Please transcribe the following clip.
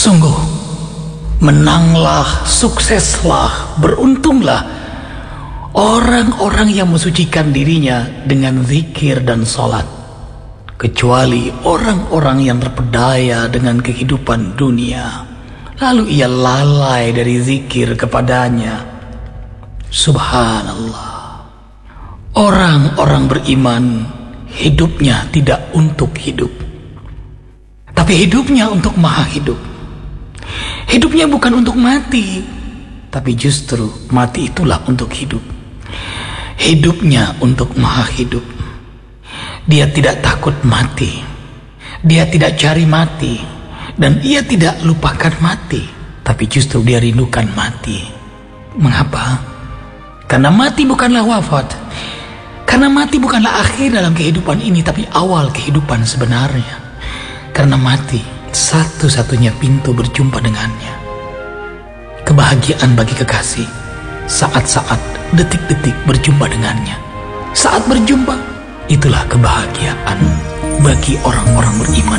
Sungguh, menanglah, sukseslah, beruntunglah orang-orang yang mensucikan dirinya dengan zikir dan salat, kecuali orang-orang yang terpedaya dengan kehidupan dunia, lalu ia lalai dari zikir kepadanya. Subhanallah. Orang-orang beriman hidupnya tidak untuk hidup, tapi hidupnya untuk Maha Hidup. Hidupnya bukan untuk mati, tapi justru mati itulah untuk hidup. Hidupnya untuk Maha Hidup. Dia tidak takut mati, dia tidak cari mati, dan ia tidak lupakan mati, tapi justru dia rindukan mati. Mengapa? Karena mati bukanlah wafat. Karena mati bukanlah akhir dalam kehidupan ini, tapi awal kehidupan sebenarnya. Karena mati satu-satunya pintu berjumpa dengannya. Kebahagiaan bagi kekasih, saat-saat, detik-detik berjumpa dengannya. Saat berjumpa, itulah kebahagiaan bagi orang-orang beriman.